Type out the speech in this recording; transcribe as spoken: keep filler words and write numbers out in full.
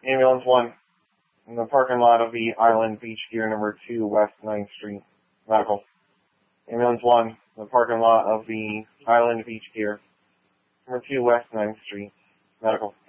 Ambulance one, in the parking lot of the Island Beach Gear number two West ninth Street. Medical. Ambulance one, in the parking lot of the Island Beach Gear number two West ninth Street. Medical.